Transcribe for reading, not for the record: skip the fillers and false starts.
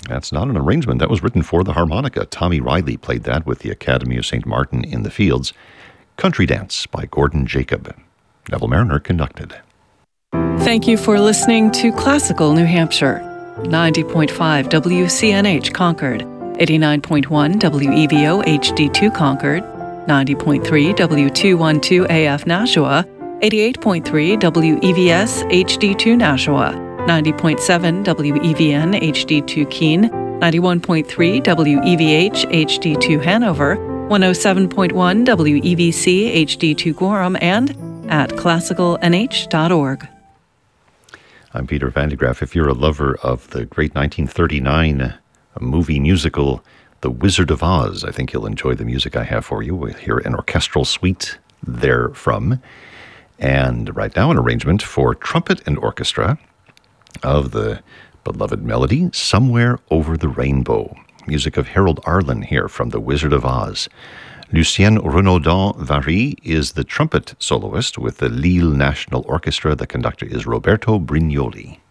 That's not an arrangement. That was written for the harmonica. Tommy Riley played that with the Academy of St. Martin in the Fields. Country Dance by Gordon Jacob. Neville Mariner conducted. Thank you for listening to Classical New Hampshire. 90.5 WCNH Concord, 89.1 WEVO HD2 Concord, 90.3 W212 AF Nashua, 88.3 WEVS HD2 Nashua, 90.7 WEVN HD2 Keene, 91.3 WEVH HD2 Hanover, 107.1 WEVC HD2 Gorham, and at classicalnh.org. I'm Peter Van de Graaff. If you're a lover of the great 1939 movie musical, The Wizard of Oz, I think you'll enjoy the music I have for you. We'll hear an orchestral suite therefrom. And right now, an arrangement for trumpet and orchestra of the beloved melody, Somewhere Over the Rainbow. Music of Harold Arlen here from The Wizard of Oz. Lucien Renaudin-Vary is the trumpet soloist with the Lille National Orchestra. The conductor is Roberto Brignoli.